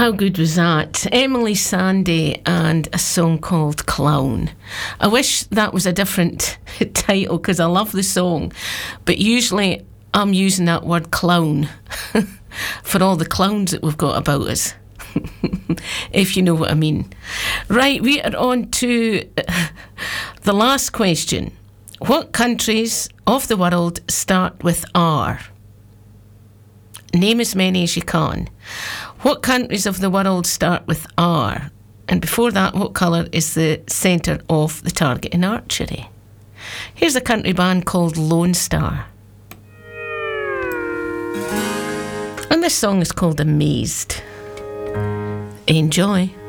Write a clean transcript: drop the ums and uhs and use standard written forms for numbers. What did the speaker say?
How good was that? Emily Sandé and a song called Clown. I wish that was a different title because I love the song, but usually I'm using that word clown for all the clowns that we've got about us. If you know what I mean. Right, we are on to the last question. What countries of the world start with R? Name as many as you can. What countries of the world start with R? And before that, what colour is the centre of the target in archery? Here's a country band called Lone Star. And this song is called Amazed. Enjoy.